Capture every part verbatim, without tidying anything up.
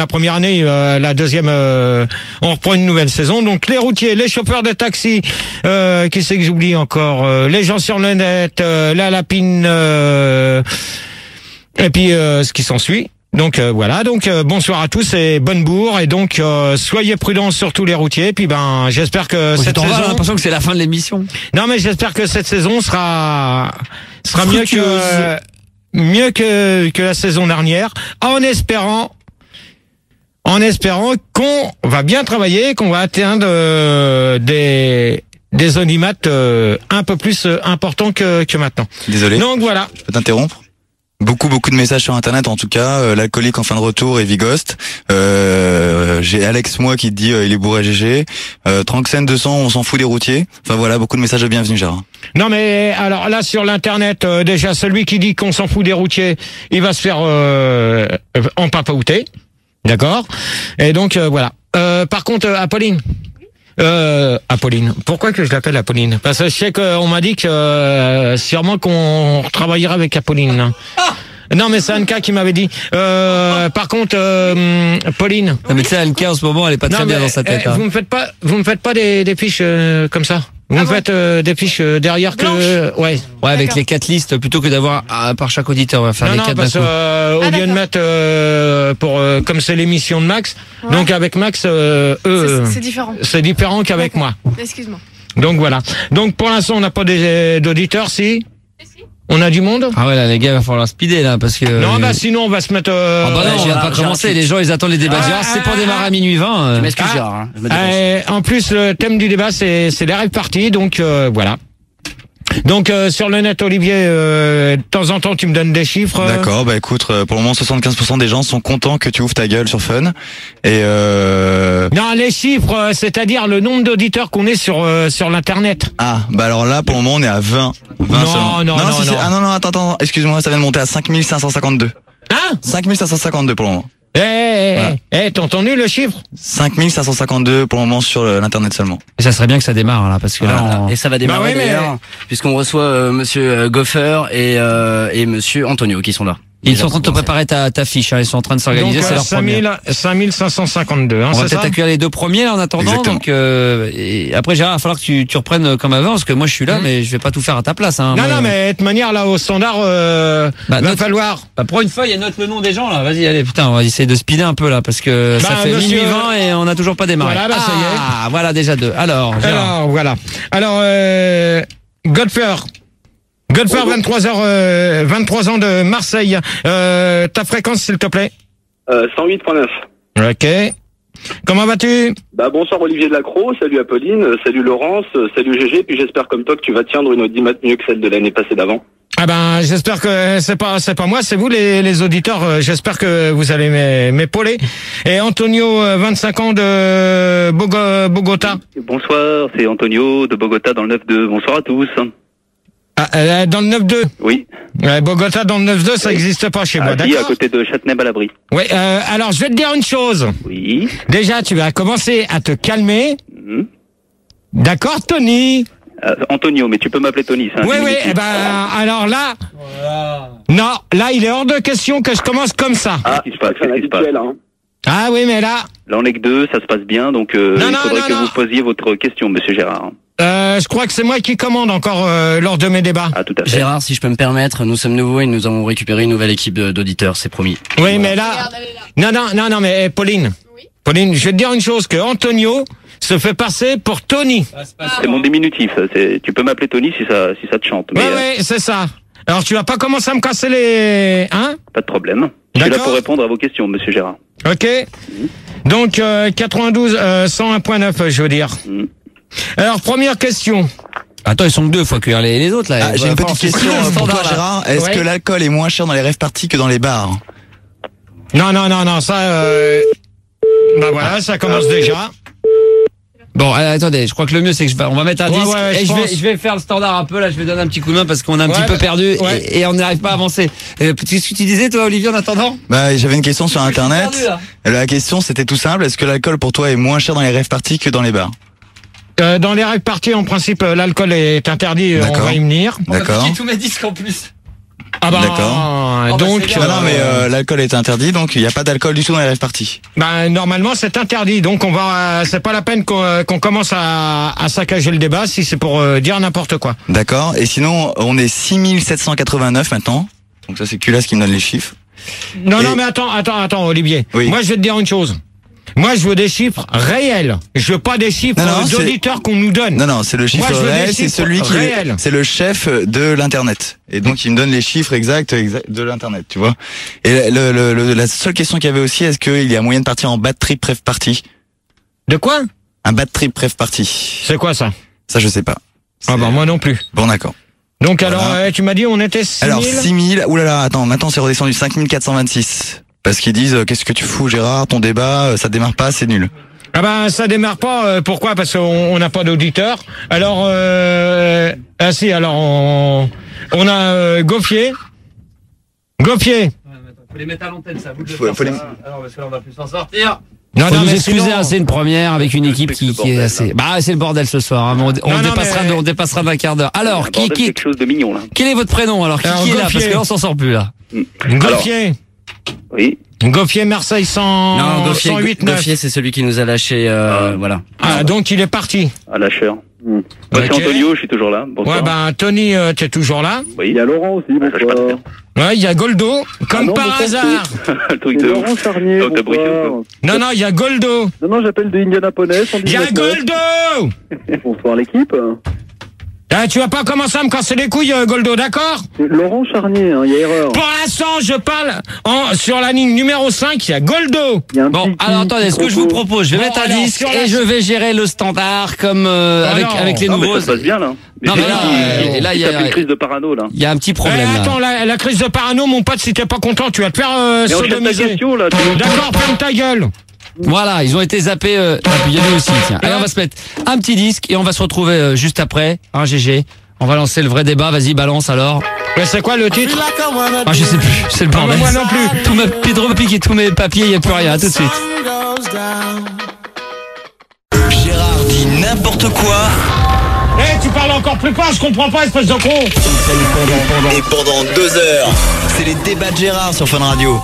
la première année, euh, la deuxième, euh, on reprend une nouvelle saison. Donc les routiers, les chauffeurs de taxi, euh, qui c'est que j'oublie encore, euh, les gens sur le net, euh, la lapine, euh, et puis euh, ce qui s'ensuit. Donc euh, voilà, donc euh, bonsoir à tous et bonne bourre, et donc euh, soyez prudents sur tous les routiers. Puis ben j'espère que oh, cette saison, saison, j'ai l'impression que c'est la fin de l'émission. Non mais j'espère que cette saison sera sera mieux que euh, mieux que que la saison dernière, en espérant en espérant qu'on va bien travailler, qu'on va atteindre euh, des des audimates euh, un peu plus euh, importants que que maintenant. Désolé. Donc voilà. Je peux t'interrompre? Beaucoup, beaucoup de messages sur Internet, en tout cas. Euh, L'alcoolique en fin de retour et Vigost. Euh, j'ai Alex, moi, qui te dit euh, il est bourré G G. Euh, Tranxène deux cents, on s'en fout des routiers. Enfin voilà, beaucoup de messages de bienvenue, Gérard. Non mais alors là sur l'internet, euh, déjà celui qui dit qu'on s'en fout des routiers, il va se faire euh, en papaouter, d'accord. Et donc euh, voilà. Euh, par contre, euh, Apolline. Euh, Apolline. Pourquoi que je l'appelle Apolline? Parce que je sais qu'on m'a dit que euh, sûrement qu'on travaillera avec Apolline. Non mais c'est Anka qui m'avait dit. Euh, par contre, euh, Pauline. Non, mais tu sais, Anka en ce moment, elle est pas très non, bien mais, dans sa tête. eh, hein. Vous me faites pas, vous me faites pas des, des fiches euh, comme ça. Vous Ah me bon faites euh, des fiches euh, derrière que, euh, ouais. Ouais, avec les quatre listes, plutôt que d'avoir ah, par chaque auditeur, on va faire Non les non quatre d'un parce coup. que euh, au Ah, lieu de d'accord. mettre euh, pour euh, comme c'est l'émission de Max, Ouais. donc avec Max, euh, eux, C'est- c'est différent. c'est différent qu'avec moi. Excuse-moi. Donc voilà. Donc pour l'instant on n'a pas des- d'auditeurs, si. On a du monde. Ah ouais, là, les gars, il va falloir speeder, là, parce que... Non bah sinon on va se mettre. Euh, Ah bah non, on va pas commencer, les gens, ils attendent les débats de Gérard, c'est pour démarrer à minuit vingt. euh. Je m'excuse, Ah. Gérard. hein, je me dépêche. Euh, en plus, le thème du débat, c'est c'est les rêves partis, donc euh, voilà. Donc euh, sur le net, Olivier, euh, de temps en temps, tu me donnes des chiffres. D'accord, bah écoute, euh, pour le moment, soixante-quinze pour cent des gens sont contents que tu ouvres ta gueule sur Fun. Et euh... Non, les chiffres, euh, c'est-à-dire le nombre d'auditeurs qu'on est sur euh, sur l'internet. Ah, bah alors là, pour le moment, on est à vingt. vingt Non, seulement. non, non, si, si. non. Ah non, non, attends, attends, excuse-moi, ça vient de monter à cinq mille cinq cent cinquante-deux. Hein? cinq mille cinq cent cinquante-deux pour le moment. Eh, eh, Voilà. eh, eh, t'as entendu le chiffre? cinq mille cinq cent cinquante-deux pour le moment sur euh, l'internet seulement. Et ça serait bien que ça démarre, là, parce que là, Voilà. on... Et ça va démarrer Bah oui, mais- d'ailleurs, puisqu'on reçoit euh, Monsieur euh, Goffer et euh, et Monsieur Antonio qui sont là. ils sont en train de te préparer ta, ta fiche, hein, ils sont en train de Donc s'organiser, c'est euh, leur première. cinq mille cinq cent cinquante-deux, hein, On va c'est peut-être ça? accueillir les deux premiers là en attendant. Exactement. Donc euh, et après Gérard, il va falloir que tu, tu reprennes comme avant parce que moi je suis là, Mhm. mais je vais pas tout faire à ta place. Hein. Non, Moi, non, mais de toute manière, là, au standard, euh, Bah, va note- falloir. Bah, prends une feuille et note le nom des gens là. Vas-y, allez, putain, on va essayer de speeder un peu là parce que ça Bah, fait monsieur- minuit vingt et on a toujours pas démarré. Voilà, bah, ça y est. Ah, voilà déjà deux. Alors, Gérard. Alors, voilà. Alors, euh, Godfer. Godfer, vingt-trois heures, euh, vingt-trois ans de Marseille. Euh, ta fréquence, s'il te plaît. Euh, cent huit point neuf. Ok. Comment vas-tu? Bah bonsoir Olivier Delacroix, salut Apolline, euh, salut Laurence, euh, salut G G, puis j'espère comme toi que tu vas tiendre une audimat mieux que celle de l'année passée d'avant. Ah ben, j'espère que c'est pas c'est pas moi, c'est vous les, les auditeurs. euh, J'espère que vous allez m'é- m'épauler. Et Antonio, euh, vingt-cinq ans de Bogo- Bogota. Bonsoir, c'est Antonio de Bogota dans le neuf deux. Bonsoir à tous. Ah, euh, dans le neuf deux. Oui, Ouais, Bogota dans le neuf deux, ça n'existe pas chez moi, à, à d'accord? côté de Châtenay-Balabry. Ouais. Euh, alors, je vais te dire une chose. Oui. Déjà, tu vas commencer à te calmer. Mhm. D'accord, Tony? Euh, Antonio, mais tu peux m'appeler Tony, c'est un Oui, oui, diminutif. eh ben, alors là, non, là, il est hors de question que je commence comme ça. Ah, qu'est-ce qui se passe, qu'est-ce qui se passe Ah oui, mais là, Là on est que deux, ça se passe bien, donc euh, Non, il non, faudrait non, que non. vous posiez votre question, monsieur Gérard. euh, je crois que c'est moi qui commande encore euh, lors de mes débats. Ah, tout à fait. Gérard, si je peux me permettre, nous sommes nouveaux et nous avons récupéré une nouvelle équipe de- d'auditeurs, c'est promis. Oui, mais là, non, non, non, non, mais eh, Pauline, Pauline, je vais te dire une chose, que Antonio se fait passer pour Tony. C'est mon diminutif, c'est, tu peux m'appeler Tony si ça, si ça te chante, mais Ouais, euh, ouais, c'est ça. Alors, tu vas pas commencer à me casser les... Hein? pas de problème. Je suis là D'accord. pour répondre à vos questions, monsieur Gérard. Ok. Donc, euh, quatre-vingt-douze, euh, cent un point neuf, je veux dire. Mhm. Alors, première question. Attends, ils sont que deux, faut accueillir les, les autres là. Ah, j'ai une petite question Le euh, pour standard, toi, là. Gérard. Est-ce Ouais. que l'alcool est moins cher dans les rêves parties que dans les bars? Non, non, non, non, ça... Euh... Bah voilà, ça commence déjà. Bon, euh, attendez, je crois que le mieux c'est que je vais, on va mettre un Ouais, disque ouais, et je je vais, pense. je vais faire le standard un peu là, je vais donner un petit coup de main parce qu'on a un Ouais, petit peu bah, perdu ouais. et, et on n'arrive pas à avancer. Euh, Qu'est-ce que tu disais toi, Olivier, en attendant? Bah, j'avais une question sur internet. perdu, là. La question, c'était tout simple. Est-ce que l'alcool pour toi est moins cher dans les rêves parties que dans les bars? Euh, dans les règles parties, en principe, euh, l'alcool est interdit, euh, on D'accord. va y venir. D'accord. tous mes disques en plus. Ah bah, D'accord. donc, Oh, bah, Non, non, mais euh, l'alcool est interdit, donc il n'y a pas d'alcool du tout dans les rêves parties. bah, normalement, c'est interdit. Donc, on va, c'est pas la peine qu'on euh, qu'on commence à, à saccager le débat si c'est pour euh, dire n'importe quoi. D'accord. Et sinon, on est six mille sept cent quatre-vingt-neuf maintenant. Donc ça, c'est Culas qui me donne les chiffres. Non, Et- non, mais attends, attends, attends, Olivier. Oui. Moi, je vais te dire une chose. Moi, je veux des chiffres réels. Je veux pas des chiffres Non, non, euh, c'est- d'auditeurs qu'on nous donne. Non, non, c'est le chiffre Moi, je veux des réel, c'est chiffres celui qui, réels. c'est le chef de l'internet. Et donc, il me donne les chiffres exacts, exacts de l'internet, tu vois. Et le, le, le- la seule question qu'il y avait aussi, est-ce qu'il y a moyen de partir en bad trip rêve party? De quoi? Un bad trip rêve party. C'est quoi ça? Ça, je sais pas. Ah bah, moi non plus. Bon, d'accord. Donc, Voilà. alors, euh, tu m'as dit, on était six mille. Alors, six mille, oulala, attends, maintenant c'est redescendu cinq mille quatre cent vingt-six. Parce qu'ils disent, euh, qu'est-ce que tu fous, Gérard, ton débat, euh, ça démarre pas, c'est nul. Ah ben ça démarre pas. euh, pourquoi? Parce qu'on on n'a pas d'auditeurs. Alors euh, ah si. Alors on, on a euh, Gauffier. Gauffier. Faut les mettre à l'antenne, ça. Vous de Faut- faire faut les- ça. Alors, parce que là, on va plus s'en sortir. Non, Faut non, nous mais excuser, sinon- hein, c'est une première avec une équipe qui, qui est assez. Bah, c'est le bordel ce soir. hein, mais On, on Non, non, dépassera, mais- de- on dépassera d'un quart d'heure. Alors, qui, Bordel, qui, quelque chose de mignon, là. quel est votre prénom alors? Qui, Alors, qui est là? Gauffier. Parce que là, on s'en sort plus là. Gauffier. Oui. Gauffier Marseille cent Non, Gauffier, cent huit neuf. Gauffier, c'est celui qui nous a lâché, euh, voilà. Ah donc il est parti. À lâcheur. Moi, Ok. c'est Antonio, je suis toujours là. Bonsoir. Ouais ben Tony, euh, t'es toujours là. Oui. Il y a Laurent aussi, bonsoir. Ça, je sais pas le faire. Ouais, il y a Goldo, comme non, par bonsoir, hasard. Le truc de Laurent ouf. Charnier, Oh, t'as brisé ou bonsoir. Non non, il y a Goldo. Non, non, j'appelle de Indianapolis. Il y a Goldo. Bonsoir l'équipe. Ah, tu vas pas commencer à me casser les couilles, euh, Goldo, d'accord? C'est Laurent Charnier, hein, il y a erreur. Pour l'instant, je parle en, sur la ligne numéro cinq, il y a Goldo. Il y a un Bon, petit- alors attendez, petit ce que je vous propos. propose, je vais Bon, mettre un alors, disque sur la- et je vais gérer le standard comme euh, Ah avec non. avec les Non, mais nouveaux. ça se passe bien, là. Non, mais là, euh, là, il y a- T'as fait une crise de parano, là. Il y a un petit Eh, problème là. attends, la, la crise de parano, mon pote, si t'es pas content, tu vas te faire euh, Mais on cherche ta sodomiser. question, là. tu veux- D'accord, ferme ta gueule. Voilà, ils ont été zappés. Euh, et puis il y a nous aussi. Tiens. Allez, on va se mettre un petit disque et on va se retrouver euh, juste après. Hein, G G. On va lancer le vrai débat. Vas-y, balance alors. Mais c'est quoi le titre? Ah, je sais plus. C'est le Ah, bordel. mais moi non plus. Tout mes Pedro pique et tous mes papiers, il n'y a plus rien. À tout de suite. Gérard dit n'importe quoi. Eh, tu parles encore plus fort, je comprends pas, espèce de con. Et pendant deux heures, c'est les débats de Gérard sur Fun Radio.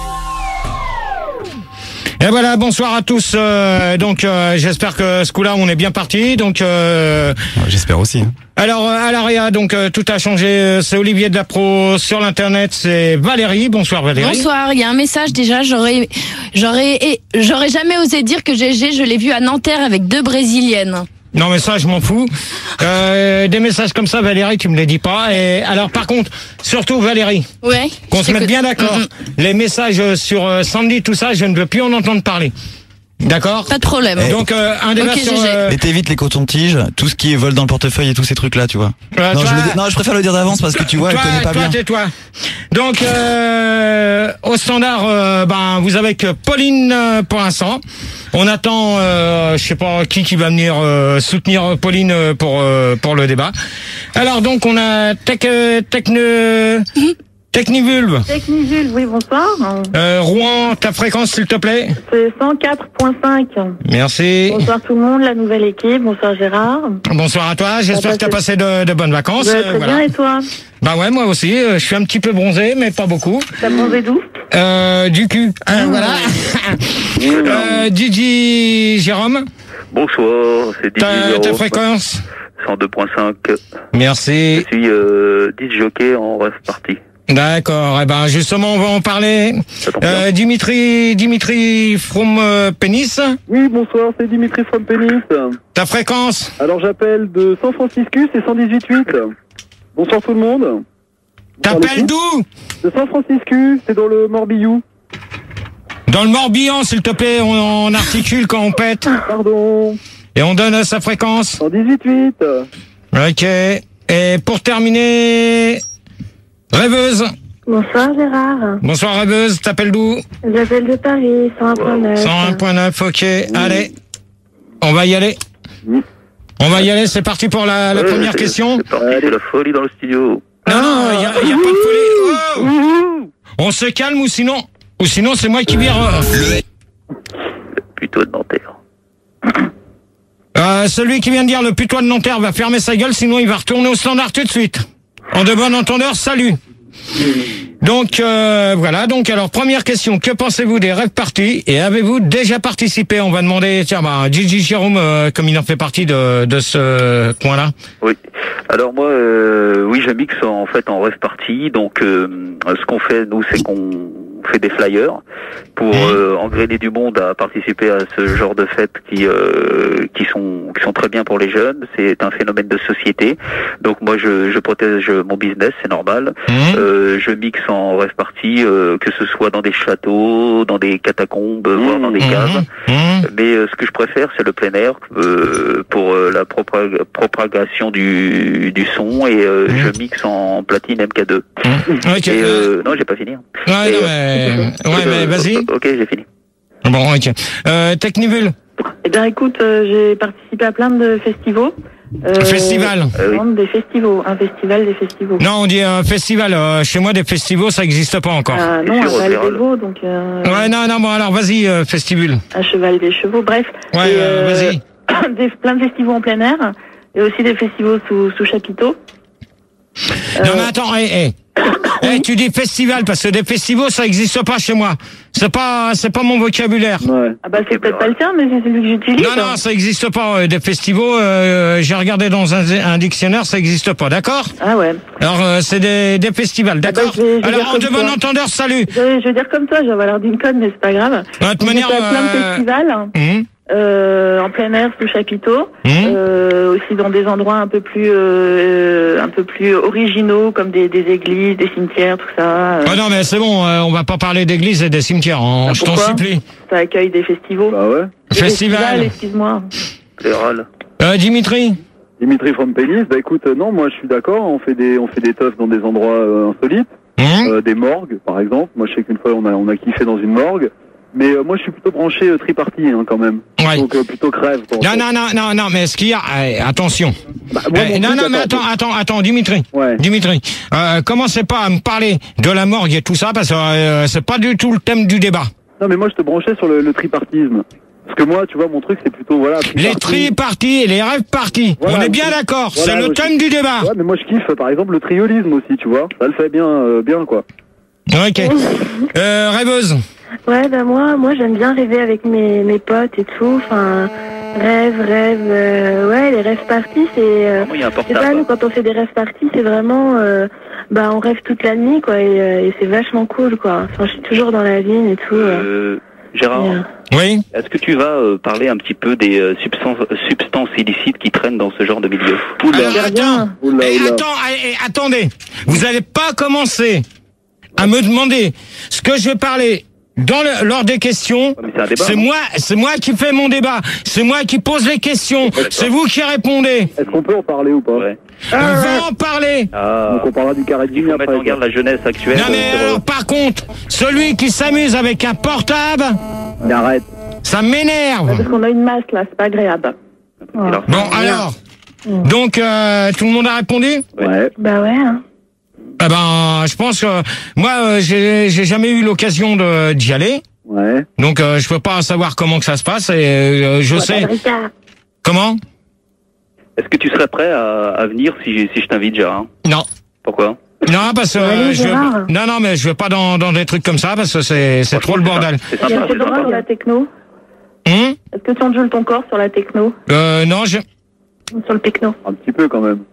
Et voilà, bonsoir à tous. euh, donc, euh, j'espère que ce coup-là, on est bien parti. Donc, euh, J'espère aussi. alors, euh, à l'Aria, donc euh, tout a changé. Euh, C'est Olivier de la Pro sur l'internet. C'est Valérie. Bonsoir Valérie. Bonsoir, il y a un message déjà, j'aurais j'aurais et j'aurais jamais osé dire que G G, je l'ai vu à Nanterre avec deux brésiliennes. Non mais ça je m'en fous. Euh, des messages comme ça Valérie tu me les dis pas. Et alors par contre surtout Valérie Ouais. qu'on je se mette t'écoute. bien d'accord. Mm, mm. Les messages euh, sur euh, Sandy tout ça je ne veux plus en entendre parler. D'accord. Pas de problème. Donc euh, un débat Ok, sur. G G. euh, Et t'évites les cotons-tiges, tout ce qui est vol dans le portefeuille et tous ces trucs-là, tu vois. euh, Non, toi- je le dis- non, je préfère le dire d'avance parce que tu vois, elle toi, connaît pas toi, bien. tais-toi. Donc euh, au standard, euh, ben vous avez que Pauline euh, pour l'instant. On attend, euh, je sais pas qui qui va venir euh, soutenir Pauline euh, pour euh, pour le débat. Alors donc on a Tech euh, Techne Technivulve. Technivule, oui, bonsoir. Euh, Rouen, ta fréquence s'il te plaît. C'est cent quatre virgule cinq. Merci. Bonsoir tout le monde, la nouvelle équipe. Bonsoir Gérard. Bonsoir à toi. J'espère que tu as passé de, de bonnes vacances. Ouais, Euh, très voilà. bien, et toi? Bah ouais, moi aussi. euh, Je suis un petit peu bronzé, mais pas beaucoup. T'as bronzé d'où? Euh, du cul. Hein, voilà. euh, Didi Jérôme, Bonsoir, c'est Didier ta, ta Zéro, fréquence. cent deux virgule cinq. Merci. Je suis euh, disc jockey en rêve party. D'accord. Eh ben justement, on va en parler. Ça tombe bien. Euh, Dimitri, Dimitri from euh, Pénis. Oui, bonsoir, c'est Dimitri from Pénis. Ta fréquence. Alors j'appelle de San Francisco, c'est cent dix-huit virgule huit. Bonsoir tout le monde. T'appelles d'où? De San Francisco, c'est dans le Morbihan. Dans le Morbihan, s'il te plaît. On, on articule quand on pète. Pardon. Et on donne sa fréquence. cent dix-huit virgule huit. Ok. Et pour terminer, Rêveuse. Bonsoir Gérard. Bonsoir Rêveuse. T'appelles d'où? J'appelle de Paris, cent un virgule neuf. cent un virgule neuf, ok. Allez, on va y aller. On va y aller, c'est parti pour la, la Ouais, première c'est- question. C'est parti, c'est la folie dans le studio. Non, non, il n'y a, y a pas de folie. Oh, on se calme ou sinon, ou sinon c'est moi qui vire. euh, Plutôt de Nanterre. Euh, celui qui vient de dire le putois de Nanterre va fermer sa gueule, sinon il va retourner au standard tout de suite. En de bon entendeur, salut. Donc euh, voilà, donc alors première question, que pensez-vous des rêves parties et avez-vous déjà participé? On va demander, tiens, bah, Gigi Jérôme, euh, comme il en fait partie de, de ce coin-là. Oui. Alors moi, euh, oui, je mixe en fait en rêve party. Donc euh, ce qu'on fait nous, c'est qu'on fait des flyers pour euh, engrainer du monde à participer à ce genre de fêtes qui euh, qui sont qui sont très bien pour les jeunes. C'est un phénomène de société. Donc moi, je, je protège mon business, c'est normal. Mmh. Euh, je mixe en rêve party, euh, que ce soit dans des châteaux, dans des catacombes, mmh. voire dans des caves. Mmh. Mais euh, ce que je préfère, c'est le plein air euh, pour euh, la propag- propagation du du son et euh, mmh. je mixe en platine M K deux. Mmh. Okay. Et euh, non, j'ai pas fini. Ouais, et, non, mais... Euh, ouais, mais vas-y. Ok, j'ai fini. Bon, ok. Euh, Technivul. Eh bien, écoute, euh, j'ai participé à plein de festivals. Euh, festival. Euh, oui. Des festivals, un festival des festivals. Non, on dit un euh, festival. Euh, chez moi, des festivals, ça n'existe pas encore. Ah non, un cheval des veaux, donc. Euh, ouais, non, non, bon, alors vas-y, euh, festival. Un cheval des chevaux, bref. Ouais, et, euh, vas-y. Des, plein de festivals en plein air et aussi des festivals sous, sous chapiteau. Non, mais attends, hé, hé. Hey, tu dis festival parce que des festivals ça existe pas chez moi. C'est pas c'est pas mon vocabulaire. Ouais. Ah bah c'est peut-être pas le tien mais c'est celui que j'utilise. Non non, ça existe pas euh, des festivals euh, j'ai regardé dans un, un dictionnaire, ça existe pas, d'accord? Ah ouais. Alors euh, c'est des des festivals, d'accord? Ah bah, je vais, je vais alors en de bon entendeur, salut. Je vais, je vais dire comme toi, j'ai l'air d'une conne mais c'est pas grave. De toute manière euh... plein de festivals. Mmh. Euh, en plein air sous chapiteau, mmh. euh, aussi dans des endroits un peu plus euh, un peu plus originaux comme des, des églises, des cimetières, tout ça. Euh. Oh non mais c'est bon, euh, on va pas parler d'églises et des cimetières, hein, ah, je t'en supplie. Ça accueille des festivals. Ah ouais. Des Festival. Festivals, excuse-moi. Fédéral. Euh, Dimitri. Dimitri from Pénis, bah écoute, euh, non, moi je suis d'accord, on fait des on fait des teufs dans des endroits euh, insolites, mmh. euh, des morgues par exemple. Moi je sais qu'une fois on a on a kiffé dans une morgue. Mais euh, moi je suis plutôt branché euh, triparty hein, quand même. Ouais. Donc euh, plutôt crève. Quoi, non, non, non, non, non, mais ce qu'il y a, euh, attention. Bah, moi, euh, non, non, mais attends, attends, attends, Dimitri. Ouais. Dimitri, euh, commencez pas à me parler de la morgue et tout ça parce que euh, c'est pas du tout le thème du débat. Non, mais moi je te branchais sur le, le tripartisme. Parce que moi, tu vois, mon truc c'est plutôt voilà. Les triparties et les rêves parties. Voilà, on est bien d'accord. Voilà, c'est le thème je... du débat. Ouais, mais moi je kiffe par exemple le triolisme aussi, tu vois. Ça le fait bien, euh, bien quoi. Ok. euh, rêveuse. Ouais, ben moi, moi j'aime bien rêver avec mes, mes potes et tout. Enfin, rêve, rêve. Euh, ouais, les rêves parties, c'est. Euh, c'est pas nous quand on fait des rêves parties, c'est vraiment. Euh, bah, on rêve toute la nuit, quoi, et, euh, et c'est vachement cool, quoi. Enfin, je suis toujours dans la vigne et tout. Euh, euh, Gérard. Et, euh, oui. Est-ce que tu vas euh, parler un petit peu des euh, substances, substances illicites qui traînent dans ce genre de milieu? Oula. Alors, attends, oula, oula. Et, attends, et, et, attendez, vous allez pas commencer à me demander ce que je vais parler. Dans le, lors des questions, c'est moi, c'est moi qui fais mon débat, c'est moi qui pose les questions, c'est vous qui répondez. Est-ce qu'on peut en parler ou pas? Ouais. On va en parler. Ah. Donc on parlera du carré de ligne après. On regarde la jeunesse actuelle. Non mais alors, par contre, celui qui s'amuse avec un portable, mais arrête. Ça m'énerve. Parce qu'on a une masse là, c'est pas agréable. Ouais. Bon alors, mmh. donc euh, tout le monde a répondu? Ouais. Bah ouais. Hein. Eh ben, je pense que moi, euh, j'ai, j'ai jamais eu l'occasion de d'y aller. Ouais. Donc, euh, je peux pas savoir comment que ça se passe. Et euh, je ouais, sais. Comment? Est-ce que tu serais prêt à, à venir si, si je t'invite, Gérard? Non. Pourquoi? Non, parce que euh, je non, non, mais je vais pas dans, dans des trucs comme ça parce que c'est, c'est trop le bordel. C'est sympa, c'est sympa sur la techno. Hum? Est-ce que tu endules ton corps sur la techno? Euh, non, je. Sur le techno. Un petit peu quand même.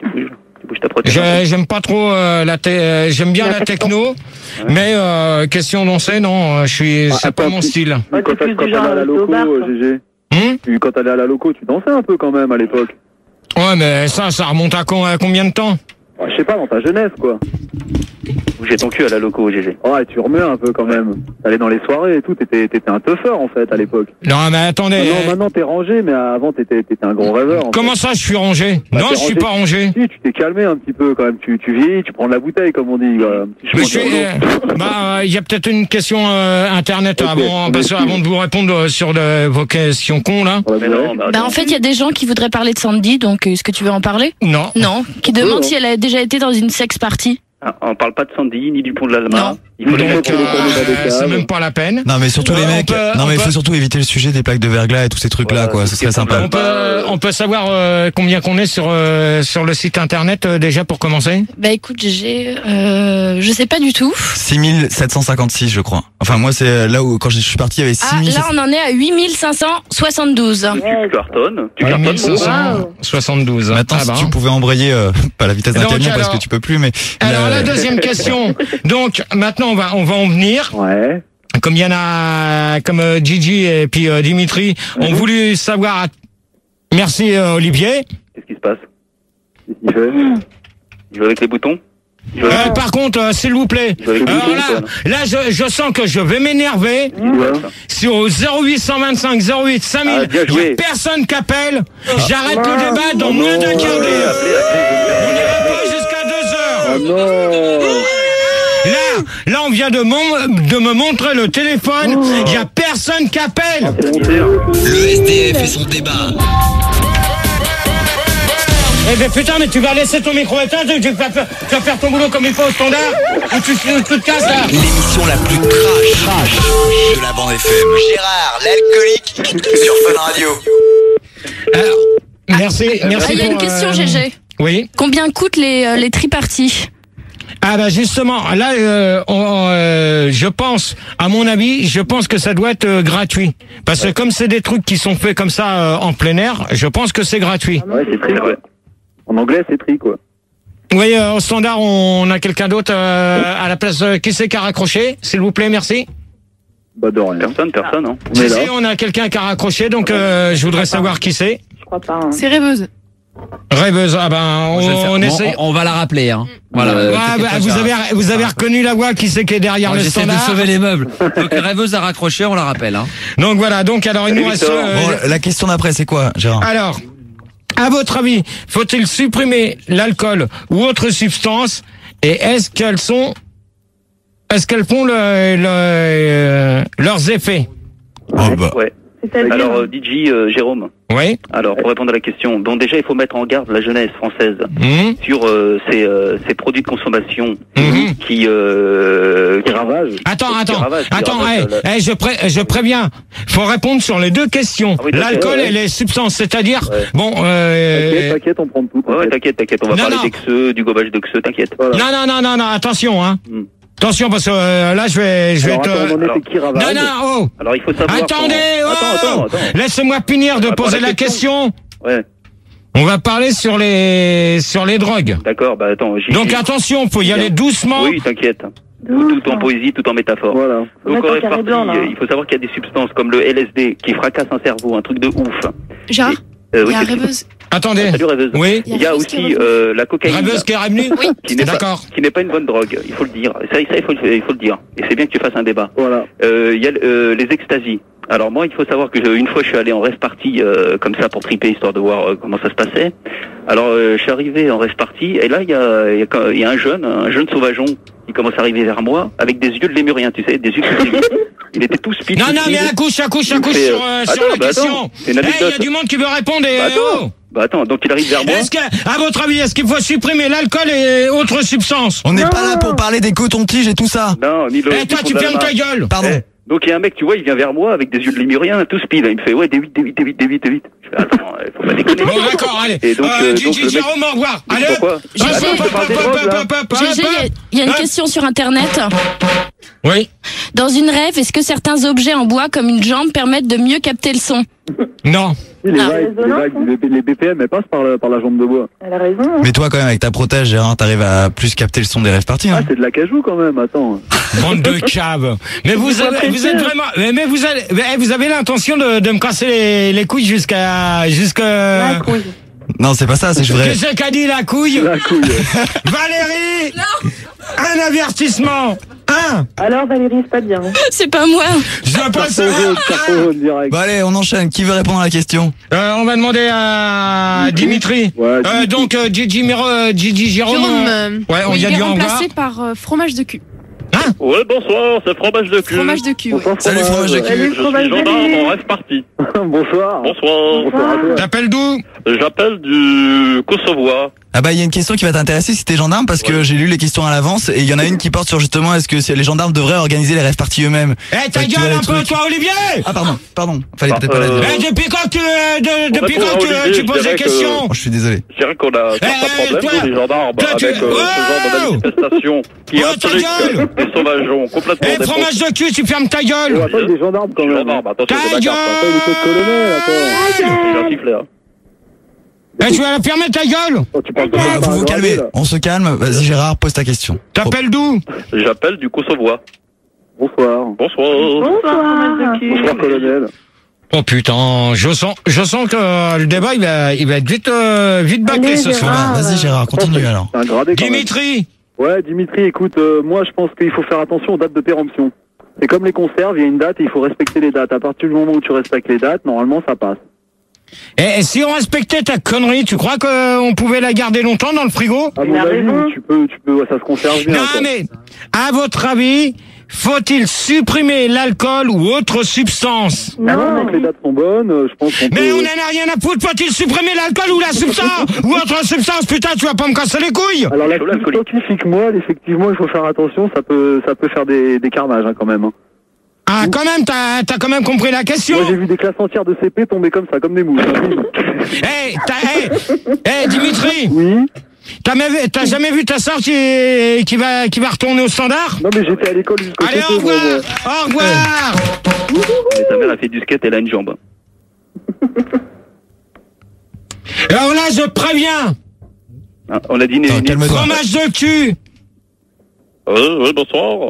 Je, j'aime pas trop euh, la te, euh, j'aime bien la, la techno, ouais. mais euh, question danser, non, je suis, ah, c'est pas mon style. Ouais, quand t'allais à la loco, G G. Hum? Tu, quand t'allais à la loco, tu dansais un peu quand même à l'époque. Ouais, mais ça, ça remonte à, con, à combien de temps? Ouais, je sais pas, dans ta jeunesse, quoi. Bouger ton cul à la loco, G G. Ouais, tu remets un peu quand même. T'allais dans les soirées et tout, t'étais, t'étais un teufeur en fait à l'époque. Non, mais attendez. Non, euh... maintenant t'es rangé, mais avant t'étais, t'étais un gros rêveur. Comment fait. Ça, je suis rangé? Bah, non, je suis pas rangé. Si, tu t'es calmé un petit peu quand même. Tu, tu vieillis, tu prends de la bouteille, comme on dit. Quoi. Mais je suis, euh, bah, il y a peut-être une question euh, internet okay, avant, parce que avant de vous répondre sur de, vos questions cons là. Ouais, non, bah, bah en fait, il y a des gens qui voudraient parler de Sandy, donc est-ce que tu veux en parler? Non. Non. Qui demandent oh, si elle a déjà été dans une sex party. Ah, on parle pas de Sandy ni du pont de l'Alma. Non. Il faut les Donc, mettre sur le pont de euh, c'est Badeka. même pas la peine. Non mais surtout Euh, les on mecs. peut- non on mais il peut- faut surtout éviter le sujet des plaques de verglas et tous ces trucs là Voilà, quoi. Ce c'est serait ce qui est sympa. On peut, on peut savoir euh, combien qu'on est sur euh, sur le site internet euh, déjà pour commencer. Bah écoute, j'ai, euh, je sais pas du tout. six mille sept cent cinquante-six je crois. Enfin moi c'est là où quand je suis parti il y avait Ah, six mille. là on en est à huit mille cinq cent soixante-douze. Tu cartonnes. Tu cartonnes. mille cinq cent soixante-douze. Maintenant Ah si bah. tu pouvais embrayer euh, pas la vitesse d'un Donc, camion parce alors- que tu peux plus mais. Alors la- la deuxième question. Donc maintenant on va on va en venir. Ouais. Comme il y en a, comme euh, Gigi et puis euh, Dimitri ont voulu savoir. Merci euh, Olivier. Qu'est-ce qui se passe? Il fait. Il joue avec les boutons? Il joue avec- Euh, par contre, euh, s'il vous plaît. Je vais avec les Alors boutons, là, quoi. là, je, je sens que je vais m'énerver. Ouais. Sur zéro huit cent vingt-cinq zéro huit cinq mille, Ah, bien il y a joué. personne qui appelle. J'arrête le débat dans Oh moins non, d'un quart allez, d'heure. appelez, appelez. On n'ira pas jusqu'à deux heures. Oh non. Là, là, on vient de, mon- de me montrer le téléphone. Il y a personne qui appelle. Le S D F et son débat. Eh ben putain, mais tu vas laisser ton micro éteint, tu, tu vas, faire- tu vas faire ton boulot comme il faut au standard, ou tu, tu, tu te casses là. L'émission la plus trash, trash de la bande F M. Gérard, l'alcoolique, sur Fun Radio. Alors, merci, Ah, merci. il y a une pour, question, euh, G G. Oui. Combien coûtent les, euh, les triparties? Ah bah justement, là, euh, on, euh, je pense, à mon avis, je pense que ça doit être euh, gratuit. Parce que comme c'est des trucs qui sont faits comme ça euh, en plein air, je pense que c'est gratuit. Ouais, c'est tri, quoi. En anglais, c'est tri, quoi. Oui, euh, au standard, on a quelqu'un d'autre euh, à la place. euh, qui c'est qui a raccroché, s'il vous plaît, merci. Bah, de rien. Personne, personne, hein. On est Si, là. si, on a quelqu'un qui a raccroché, donc euh, je voudrais savoir qui c'est. Je crois pas. Hein. C'est rêveuse. Rêveuse, ah ben, Je vais le faire. on, on On- essaie. on, on va la rappeler. Hein. Voilà. Ouais, euh, bah, t'inquiète pas, vous Gérard. avez vous avez reconnu la voix qui c'est qui est derrière Moi, le j'essaie de standard. sauver les meubles. Donc rêveuse a raccroché, on la rappelle. Hein. Donc voilà, donc alors il nous Salut, reste. Victor. euh, Bon la question d'après c'est quoi Gérard? Alors, à votre avis, faut-il supprimer l'alcool ou autre substance et est-ce qu'elles sont, est-ce qu'elles font le, le, euh, leurs effets? Oh bah. Ouais. C'est-à-dire. Alors, euh, D J euh, Jérôme. Oui. Alors, pour répondre à la question, donc déjà, il faut mettre en garde la jeunesse française Mhm. sur euh, ces, euh, ces produits de consommation Mhm. qui, euh, qui ravagent. Attends, Qui attends, ravagent, qui attends, ravagent, hey, euh, hey, je, pré je préviens. Faut répondre sur les deux questions. Ah oui, d'accord, L'alcool ouais. et les substances, c'est-à-dire, Ouais. bon, euh, T'inquiète, t'inquiète, on prend tout. Ouais, ouais, t'inquiète, t'inquiète, on va Non, parler non. d'Exeux, du gobage d'Exeux, t'inquiète. Voilà. non, non, non, non, non, attention, hein. Hmm. Attention, parce que euh, là, je vais, je vais Alors, te. attends, on en alors- était qui ravage? Non, non, oh. Alors, il faut savoir... Attendez, quand- oh. Attends, attends, attends. Laissez-moi finir de On va poser prendre la question. Ouais, On va parler sur les sur les drogues. d'accord, bah attends. j'y- Donc attention, faut y aller doucement. Oui, t'inquiète. Douce. Tout en poésie, tout en métaphore. Voilà. Faut Donc mettre en en carré répartie, blanc, là. euh, il faut savoir qu'il y a des substances comme le L S D qui fracassent un cerveau, un truc de ouf. Gérard, Euh, il oui, y a qu'est-ce que- rêveuse. Attendez. Salut rêveuse. Oui. Il y a Rêveuse qui aussi est euh, la cocaïne. Rêveuse qui est revenue. Oui. qui n'est pas, D'accord. qui n'est pas une bonne drogue, il faut le dire. Ça, ça il, faut, le- il faut le dire. Et c'est bien que tu fasses un débat. Voilà. Euh, Il y a euh, les extasies. Alors moi, il faut savoir que je- une fois, je suis allé en rêve party euh, comme ça pour triper, histoire de voir euh, comment ça se passait. Alors, euh, je suis arrivé en rêve party, et là, il y a, il y, a, il y a un jeune, un jeune sauvageon, qui commence à arriver vers moi, avec des yeux de lémurien, tu sais, des yeux de lémurien. Il était tout speed. Non, tout non, mais speed. accouche, accouche, Il me accouche fait, sur, euh, euh, sur attends, la bah, question. attends, c'est une Eh, il y anecdote. a du monde qui veut répondre. Et, Bah, attends. oh. Bah attends, donc il arrive vers moi. Est-ce que, à votre avis, est-ce qu'il faut supprimer l'alcool et autres substances? On n'est pas là pour parler des cotons-tiges et tout ça. Non, ni le. Eh, toi, ni tu pour fermes la ta main. gueule. Pardon. Eh, donc il y a un mec, tu vois, il vient vers moi avec des yeux de lémurien, tout speed. Il me fait ouais, D huit, D huit, D huit, D huit, D huit. Je fais attends, euh, faut pas déconner. Bon, d'accord, allez. Et donc, euh, euh, donc, Gigi, le mec- Jérôme, au revoir. Mais Allez, hop. pourquoi Hop, Gigi, hop, je hop, parle des hop, drogues, hop, là. hop, hop, G G, il y a- hop. il y a une Hop. question sur Internet. Oui. Dans une rêve, est-ce que certains objets en bois comme une jambe permettent de mieux capter le son? Non. Si, les Ah. vagues, les, vagues, les B- les B P M, elles passent par la, par la jambe de bois. Elle a raison. Hein. Mais toi quand même avec ta protège Gérard, t'arrives à plus capter le son des rêves partis. Ah, Hein. c'est de la cajou quand même, attends. Bande de caves. Mais vous, avez, vous êtes vraiment, mais mais vous avez, mais vous avez l'intention de, de me casser les, les couilles jusqu'à, jusqu'à. La couille. Non c'est pas ça, c'est je voudrais. Qu'est-ce qu'a dit la couille? La couille. Valérie! Non! Un avertissement! Un! Alors Valérie, c'est pas bien. C'est pas moi. Je veux pas Carton savoir! jaune, carton jaune direct. Bon allez on enchaîne, qui veut répondre à la question? Euh, on va demander à Dimitri. Ouais, Euh, Dimitri. donc, euh, Gigi, Miro, euh, Gigi Jérôme. Jérôme, euh, euh, ouais, on oui, vient il de est lui en voir. remplacé par euh, fromage de cul. Ouais, bonsoir, c'est fromage de cul. Fromage de cul, ouais. Bonsoir, Salut fromage de cul. Salut, Je fromage suis de gendarme lait. en rêve parti. Bonsoir. Bonsoir. Bonsoir à toi. T'appelles d'où? J'appelle du Kosovo. Ah bah il y a une question qui va t'intéresser si t'es gendarme parce que j'ai lu les questions à l'avance et il y en a une qui porte sur justement est-ce que les gendarmes devraient organiser les rêves parties eux-mêmes. Eh ta gueule un peu toi Olivier. Ah pardon, pardon, fallait peut-être pas la dire. Eh depuis quand tu euh, de, depuis quand tu, Olivier, tu poses des questions oh, je suis désolé. Je dirais qu'on a certains eh, problèmes toi, les gendarmes toi, avec tu... euh, oh ce genre de manifestation qui oh, implique des sauvageons complètement Eh fromage de cul, tu fermes ta gueule. On appelle des gendarmes quand même. Gendarmes, attention, ta c'est gueule. Appelle des colonels, attends. J'ai un sifflet. Eh tu vas la fermer ta gueule. Oh, tu parles de Ah, vous vous calmez, on se calme. Vas-y Gérard, pose ta question. T'appelles d'où? J'appelle du Kosovo. Bonsoir. Bonsoir. Bonsoir. Bonsoir, colonel. Oh putain, je sens, je sens que euh, le débat il va, il va être vite, euh, vite bâclé Allez, ce soir. Gérard. Vas-y Gérard, continue alors. C'est un gradé quand même. Dimitri. Ouais, Dimitri, écoute, euh, moi je pense qu'il faut faire attention aux dates de péremption. C'est comme les conserves, il y a une date et il faut respecter les dates. À partir du moment où tu respectes les dates, normalement ça passe. Et, et si on respectait ta connerie, tu crois qu'on pouvait la garder longtemps dans le frigo? À mon avis, tu peux, tu peux, ouais, ça se conserve bien. Non quoi. mais, à votre avis, faut-il supprimer l'alcool ou autre substance? Ah non, non, que les dates sont bonnes, euh, je pense qu'on peut... Mais on en a rien à foutre, faut-il supprimer l'alcool ou la substance? Ou autre substance, putain, tu vas pas me casser les couilles? Alors la scientifique moelle, effectivement, il faut faire attention, ça peut, ça peut faire des, des carnages hein, quand même. Hein. Ah, quand même, t'as, t'as quand même compris la question. Moi j'ai vu des classes entières de C P tomber comme ça, comme des mouches. Hey, t'as, hey, hey, Dimitri. Oui. T'as, jamais- t'as jamais vu ta sœur qui, qui va, qui va retourner au standard? Non mais j'étais à l'école jusqu'au Allez, C P. au revoir, moi, au revoir. Mais ta mère a fait du skate, elle a une jambe. Alors là, je préviens. Ah, on a dîné. Attends, calme-toi. Fromage de cul. Oui, oui, bonsoir.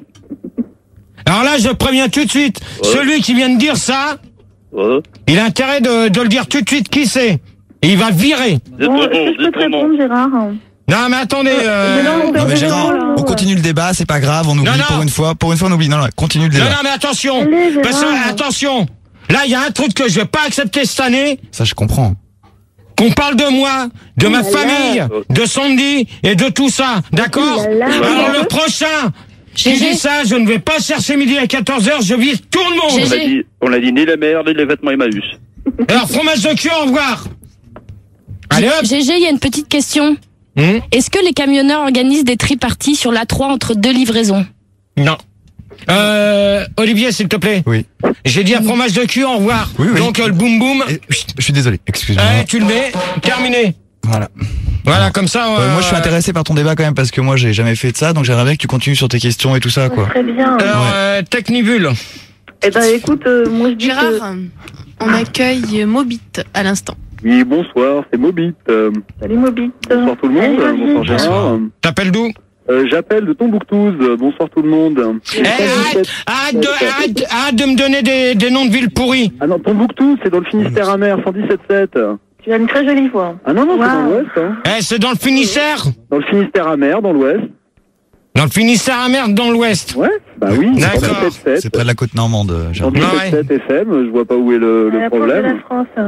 Alors là, je préviens tout de suite. Ouais. Celui qui vient de dire ça, Ouais. il a intérêt de, de le dire tout de suite qui c'est. Et il va virer. Dites Bon, ton est-ce que nom, je peux dites te ton nom. répondre, Gérard? Non, mais attendez. Euh... non, Non mais Gérard, on continue le débat, c'est pas grave, on oublie Non, non. pour une fois. Pour une fois on oublie. Non, non, continue le Non, débat. non, mais attention. Allez, Gérard. Parce que, attention. Là, il y a un truc que je vais pas accepter cette année. Ça je comprends. Qu'on parle de moi, de ma là là. famille, de Sandy et de tout ça. D'accord? Oh là là. Alors le prochain qui Gégé. dit ça, je ne vais pas chercher midi à quatorze heures, je vise tout le monde. On a dit, on a dit ni les meilleurs, ni les vêtements Emmaüs. Alors, fromage de cul, au revoir. Allez hop. G G, il y a une petite question. Hum, Est-ce que les camionneurs organisent des triparties sur l'A trois entre deux livraisons? non. Euh, Olivier, s'il te plaît. Oui. J'ai dit un fromage de cul, au revoir. Oui, oui. Donc, euh, le boum boum. Et, chut, je suis désolé, excuse-moi. Allez, tu le mets. Terminé. Voilà. Voilà, comme ça. Euh, moi je suis intéressé par ton débat quand même parce que moi j'ai jamais fait de ça, donc j'aimerais bien que tu continues sur tes questions et tout ça quoi. Très bien. Alors, Ouais. euh, Technibule. Eh ben écoute, euh, moi je dis Gérard, que... on accueille Mobit à l'instant. Oui, bonsoir, c'est Mobit. Euh, Salut Mobit. bonsoir tout le monde, Salut, bonsoir Olivier. Gérard. T'appelles d'où? Euh, J'appelle de Tombouctouz, bonsoir tout le monde. Eh, arrête, arrête, de, arrête, arrête de me donner des, des noms de villes pourries. Ah non, Tombouctou, c'est dans le Finistère amer, cent dix-sept sept. Tu as une très jolie voix. Ah non, non, c'est Wow. dans l'ouest. Hein. Eh, c'est dans le Finistère. Dans le Finistère amer, dans l'ouest. Dans le Finistère à merde, dans l'ouest. Ouais, bah oui, D'accord. cent dix-sept C'est sept. près de la côte normande, cent Gérard. dix-sept sept F M, je vois pas où est le, le la proche de problème. la France.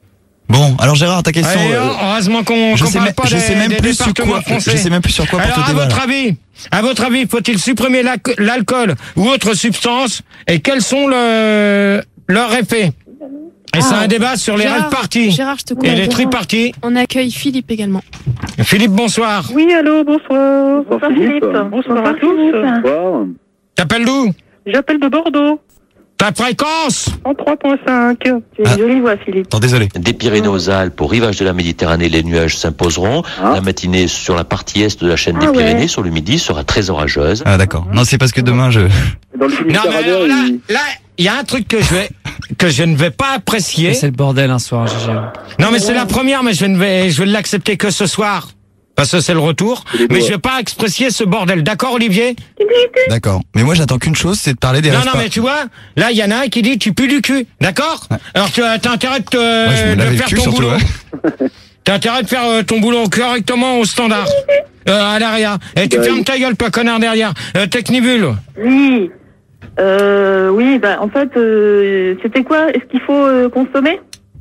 Bon, alors Gérard, ta question. Allez, euh, heureusement qu'on je qu'on sais, parle même- pas je des, sais même des plus sur départements quoi. français. Je sais même plus sur quoi Alors, porter à débat. votre là. avis, à votre avis, faut-il supprimer la- l'alcool ou autre substance et quels sont le, leurs effets? Et c'est un débat sur les Gérard, rêves parties Gérard, je te coupe. et les triparties. On accueille Philippe également. Philippe, bonsoir. Oui, allô, bonsoir. Bonsoir, Philippe. Bonsoir à tous. Bonsoir. T'appelles d'où? J'appelle de Bordeaux. Ta fréquence? En trois point cinq. Tu as une Ah. jolie voix, Philippe. Attends, désolé. Des Pyrénées aux Alpes, au rivage de la Méditerranée, les nuages s'imposeront. Ah. La matinée sur la partie est de la chaîne Ah des ouais. Pyrénées, sur le midi, sera très orageuse. Ah d'accord. Non, c'est parce que demain je. Dans le Non, Finistère mais amer, alors là, il... là, il y a un truc que je vais, que je ne vais pas apprécier. C'est le bordel un soir, Gégé. Non, mais c'est la première, mais je ne vais, je vais l'accepter que ce soir. Parce que c'est le retour. les Mais doigts. je vais pas apprécier ce bordel. D'accord, Olivier? D'accord. Mais moi j'attends qu'une chose, c'est de parler des Non, rêves non, par- mais tu vois, là, il y en a un qui dit tu pues du cul. D'accord? Alors, tu as t'as intérêt de, te, Ouais, je me de lavais le faire cul, ton surtout, boulot. ouais. T'as intérêt de faire euh, ton boulot correctement au standard. Euh, à l'arrière. Et tu Bah, fermes oui. ta gueule, toi, connard derrière. Euh, Technibule. Oui. Euh, oui, bah en fait, euh, c'était quoi? Est-ce qu'il faut euh, consommer?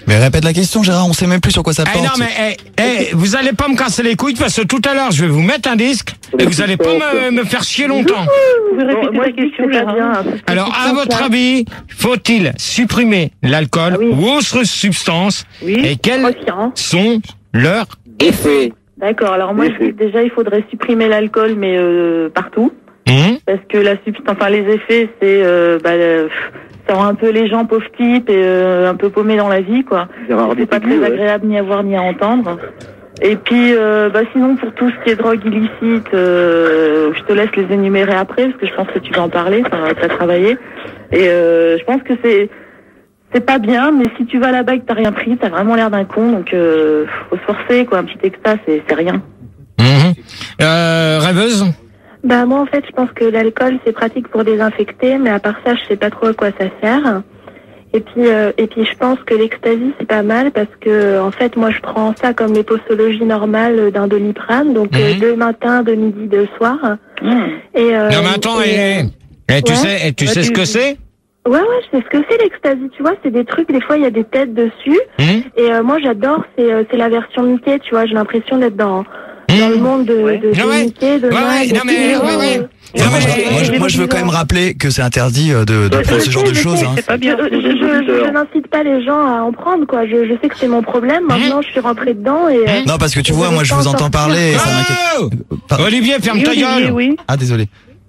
Mais répète la question, Gérard, on sait même plus sur quoi ça porte. Eh non, mais eh, eh, vous allez pas me casser les couilles parce que tout à l'heure, je vais vous mettre un disque et vous allez pas me, me faire chier longtemps. Vous pouvez répéter la question, Gérard. Alors, à votre avis, faut-il supprimer l'alcool oui. ou autres substances Oui. et quels sont leurs effets? D'accord, alors moi je dis que déjà il faudrait supprimer l'alcool mais euh, partout. Mmh. Parce que la substance, enfin les effets c'est euh, bah, euh, ça rend un peu les gens pauvres types et euh, un peu paumés dans la vie quoi. C'est pas très agréable ni à voir ni à entendre. Et puis euh, bah sinon pour tout ce qui est drogue illicite, euh, je te laisse les énumérer après parce que je pense que tu vas en parler, ça t'as travaillé. Et euh, je pense que c'est c'est pas bien, mais si tu vas là-bas et que t'as rien pris, t'as vraiment l'air d'un con, donc euh, faut se forcer quoi, un petit extra c'est c'est rien. Mmh. Euh, rêveuse? Bah moi en fait je pense que l'alcool c'est pratique pour désinfecter, mais à part ça je sais pas trop à quoi ça sert. Et puis euh, et puis je pense que l'ecstasy c'est pas mal parce que en fait moi je prends ça comme les posologies normales d'un Doliprane, donc mmh. euh, deux matins, deux midi, deux soirs. Mmh. Et euh, non mais attends, et, et, et tu ouais. sais, et tu ouais, sais tu... ce que c'est? Ouais ouais, je sais ce que c'est l'ecstasy, tu vois, c'est des trucs, des fois il y a des têtes dessus. Mmh. Et euh, moi j'adore, c'est euh, c'est la version Mickey, tu vois, j'ai l'impression d'être dans dans le monde de, ouais. de, de ouais. Mickey, de ouais, Mag, ouais, non mais ouais, ouais. Non, moi, je, moi, je, moi, je veux quand même rappeler que c'est interdit de, de ouais, prendre ce genre sais, de je choses. Sais, hein. C'est pas bien. Je, je, je, je n'incite pas les gens à en prendre, quoi. Je, je sais que c'est mon problème. Maintenant, je suis rentrée dedans et. Euh, non, parce que tu vois, moi, je vous entends parler. Et ça m'inquiète. Oh Olivier, ferme oui, ta gueule. Oui. Ah, désolé.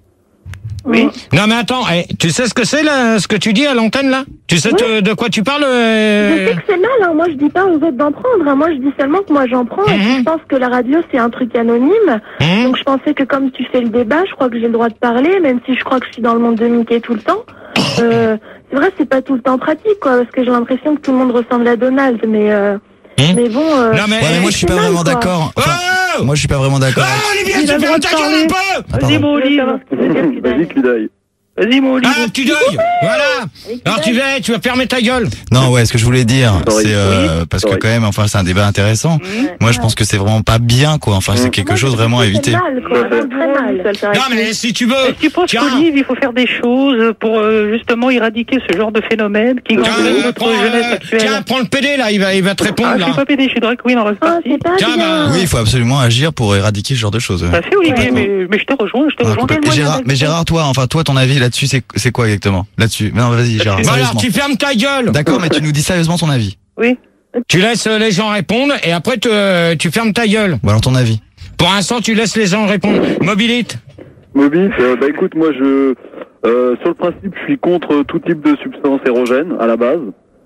Oui. Non mais attends, eh, tu sais ce que c'est là, ce que tu dis à l'antenne là? Tu sais oui. de quoi tu parles euh... Je sais que c'est mal, hein. Moi je dis pas aux autres d'en prendre, hein. Moi je dis seulement que moi j'en prends, mm-hmm. et je pense que la radio c'est un truc anonyme, mm-hmm. donc je pensais que comme tu fais le débat, je crois que j'ai le droit de parler, même si je crois que je suis dans le monde de Mickey tout le temps. Euh, c'est vrai c'est pas tout le temps pratique quoi, parce que j'ai l'impression que tout le monde ressemble à Donald, mais euh, mmh. mais bon... Euh, non mais, ouais, mais moi je suis pas mal, vraiment d'accord. Enfin, oh moi je suis pas vraiment d'accord. Ah Olivier, tu fermes ta gueule un peu. Vas-y mon Olivier. Vas-y Cudaille. Vas-y, mon Olivier. Ah, tu deuil. Voilà. Alors tu vas, tu vas fermer ta gueule. Non, ouais, ce que je voulais dire, c'est euh, oui. parce que quand même, enfin, c'est un débat intéressant. Mmh. Moi, je pense que c'est vraiment pas bien, quoi. Enfin, c'est quelque chose vraiment à éviter. Mal, quoi. Très mal. Non, mais si tu veux. Est-ce que tu penses qu'Olivier, il faut faire des choses pour euh, justement éradiquer ce genre de phénomène qui gangrène notre jeunesse actuelle? Tiens, prends le P D là, il va, il va te répondre ah, là. Je suis pas P D, je suis drag queen en reste partie. Tiens, bah. Oui, il faut absolument agir pour éradiquer ce genre de choses. Ça fait Olivier, mais mais je te rejoins, je te rejoins. Gérard, mais Gérard, toi, enfin, toi, ton avis là-dessus, c'est c'est quoi exactement là-dessus? Non, vas-y, Gérard. Bah alors, tu fermes ta gueule. D'accord, mais tu nous dis sérieusement ton avis. Oui. Tu laisses les gens répondre et après te, tu fermes ta gueule. Bon, alors ton avis. Pour l'instant, tu laisses les gens répondre. Mobilite. Mobilite, euh, bah écoute, moi je, euh, sur le principe, je suis contre tout type de substance érogène à la base.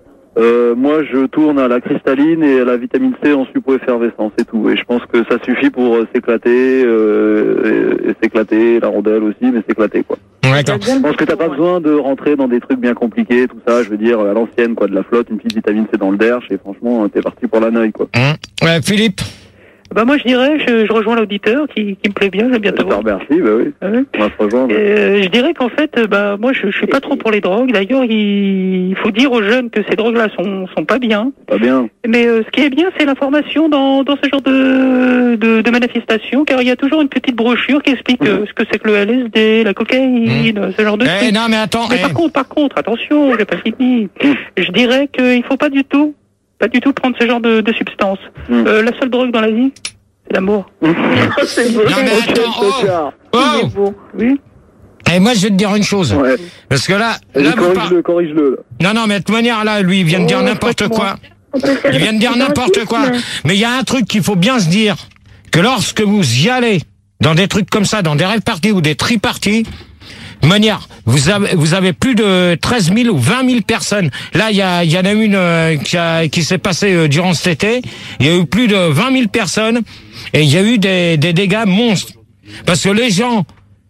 Euh, moi, je tourne à la cristalline et à la vitamine C en suppo-effervescent, c'est tout. Et je pense que ça suffit pour euh, s'éclater, euh, et, et s'éclater, la rondelle aussi, mais s'éclater, quoi. D'accord. Je pense que t'as pas besoin de rentrer dans des trucs bien compliqués, tout ça. Je veux dire, à l'ancienne, quoi, de la flotte, une petite vitamine C dans le derche, et franchement, t'es parti pour la neuille, quoi. Mmh. Ouais, Philippe. Bah moi je dirais, je, je rejoins l'auditeur qui, qui me plaît bien, j'aime bien te voir. Merci, bah oui. Ouais. On va se rejoindre. Euh, je dirais qu'en fait, bah moi je, je suis pas trop pour les drogues. D'ailleurs, il, il faut dire aux jeunes que ces drogues-là sont sont pas bien. Pas bien. Mais euh, ce qui est bien, c'est l'information dans dans ce genre de de, de manifestations, car il y a toujours une petite brochure qui explique euh, ce que c'est que le L S D, la cocaïne, mmh. ce genre de trucs. Eh, non mais attends. Mais eh. par contre, par contre, attention, j'ai pas fini. Je dirais qu'il faut pas du tout, pas du tout prendre ce genre de, de substances. Mmh. Euh, la seule drogue dans la vie, c'est l'amour. C'est beau. Non mais attends, oh, oh. Oui. Et moi je vais te dire une chose. Ouais. Parce que là, là corrige-le, par... corrige-le. Non non, mais de toute manière là, lui il vient de dire oh, n'importe quoi. Il vient de dire n'importe quoi. Mais il y a un truc qu'il faut bien se dire, que lorsque vous y allez dans des trucs comme ça, dans des rave parties ou des tri-parties, de manière, vous avez, vous avez plus de treize mille ou vingt mille personnes. Là, il y, a, y en a une euh, qui, a, qui s'est passée euh, durant cet été. Il y a eu plus de vingt mille personnes et il y a eu des, des dégâts monstres. Parce que les gens,